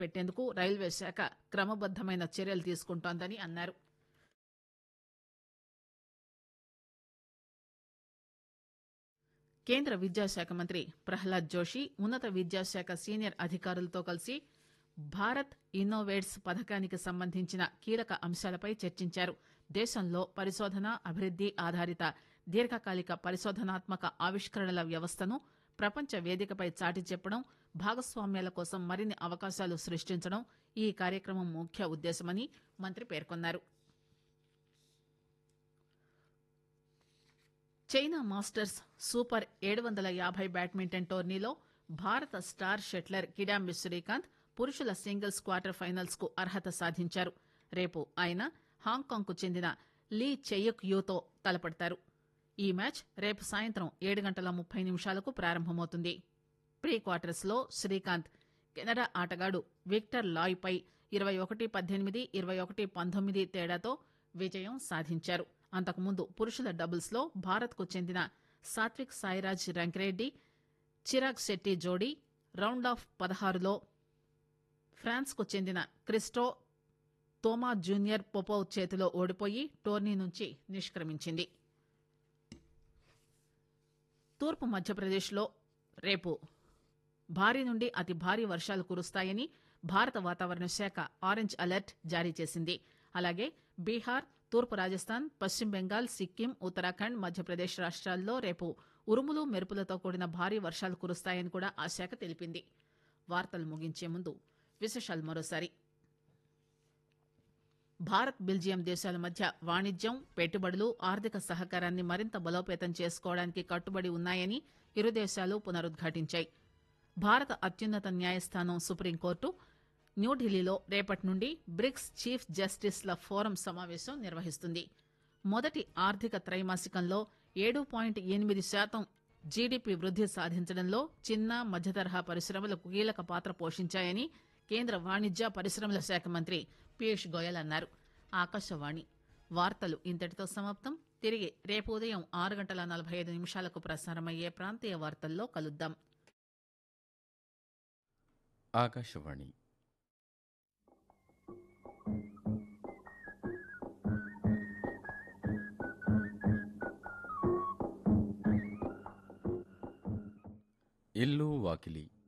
పెట్టేందుకు రైల్వే శాఖ క్రమబద్దమైన చర్యలు తీసుకుంటోందని అన్నారు. కేంద్ర విద్యాశాఖ మంత్రి ప్రహ్లాద్ జోషి ఉన్నత విద్యాశాఖ సీనియర్ అధికారులతో కలిసి భారత్ ఇన్నోవేట్స్ పథకానికి సంబంధించిన కీలక అంశాలపై చర్చించారు. దేశంలో పరిశోధన అభివృద్ది ఆధారిత దీర్ఘకాలిక పరిశోధనాత్మక ఆవిష్కరణల వ్యవస్థను ప్రపంచ వేదికపై చాటి చెప్పడం, భాగస్వామ్యాల కోసం మరిన్ని అవకాశాలు సృష్టించడం ఈ కార్యక్రమం ముఖ్య ఉద్దేశమని మంత్రి పేర్కొన్నారు. చైనా మాస్టర్స్ సూపర్ 750 బ్యాడ్మింటన్ టోర్నీలో భారత స్టార్ షట్లర్ కిడాంబి శ్రీకాంత్ పురుషుల సింగిల్స్ క్వార్టర్ ఫైనల్స్ కు అర్హత సాధించారు. రేపు ఆయన హాంకాంగ్ కు చెందిన లీ చెయ్యక్ యూతో తలపడతారు. ఈ మ్యాచ్ రేపు సాయంత్రం 7:30 ప్రారంభమవుతుంది. ప్రీ క్వార్టర్స్ లో శ్రీకాంత్ కెనడా ఆటగాడు విక్టర్ లాయ్ పై 21-18, 21-19 తేడాతో విజయం సాధించారు. అంతకుముందు పురుషుల డబుల్స్ లో భారత్ కు చెందిన సాత్విక్ సాయిరాజ్ రంకిరెడ్డి చిరాగ్ శెట్టి జోడీ రౌండ్ ఆఫ్ 16లో ఫ్రాన్స్ కు చెందిన క్రిస్టో తోమా జూనియర్ పొపోవ్ చేతిలో ఓడిపోయి టోర్నీ నుంచి నిష్క్రమించింది. తూర్పు మధ్యప్రదేశ్ లో రేపు భారీ నుండి అతి భారీ వర్షాలు కురుస్తాయని భారత వాతావరణ శాఖ ఆరెంజ్ అలర్ట్ జారీ చేసింది. అలాగే బీహార్, తూర్పు రాజస్థాన్, పశ్చిమ బెంగాల్, సిక్కిం, ఉత్తరాఖండ్, మధ్యప్రదేశ్ రాష్ట్రాల్లో రేపు ఉరుములు మెరుపులతో కూడిన భారీ వర్షాలు కురుస్తాయని కూడా ఆ శాఖ తెలిపింది. వార్తలు ముగించే ముందు విశేషాలు మరోసారి. భారత్ బెల్జియం దేశాల మధ్య వాణిజ్యం, పెట్టుబడులు, ఆర్థిక సహకారాన్ని మరింత బలోపేతం చేసుకోవడానికి కట్టుబడి ఉన్నాయని ఇరు దేశాలు పునరుద్ఘాటించాయి. భారత అత్యున్నత న్యాయస్థానం సుప్రీంకోర్టు న్యూఢిల్లీలో రేపటి నుండి బ్రిక్స్ చీఫ్ జస్టిస్ల ఫోరం సమావేశం నిర్వహిస్తుంది. మొదటి ఆర్థిక త్రైమాసికంలో 7.8% జీడీపీ వృద్ది సాధించడంలో చిన్న మధ్యతరహా పరిశ్రమలు కీలక పాత్ర పోషించాయని కేంద్ర వాణిజ్య పరిశ్రమల శాఖ మంత్రి పీయూష్ గోయల్ అన్నారు. ఆకాశవాణి వార్తలు ఇంతటితో సమాప్తం. తిరిగి రేపు ఉదయం 6:45 ప్రసారమయ్యే ప్రాంతీయ వార్తల్లో కలుద్దాం. ఆకాశవాణి ఇల్లు వాకిలి